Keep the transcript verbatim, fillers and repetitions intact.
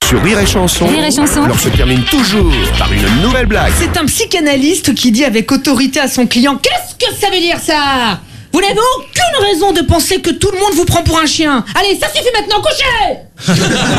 sur Rire et Chanson, Rire et Chanson. l'heure se termine toujours par une nouvelle blague. C'est un psychanalyste qui dit avec autorité à son client: qu'est-ce que ça veut dire ça? Vous n'avez aucune raison de penser que tout le monde vous prend pour un chien. Allez, ça suffit maintenant, couchez!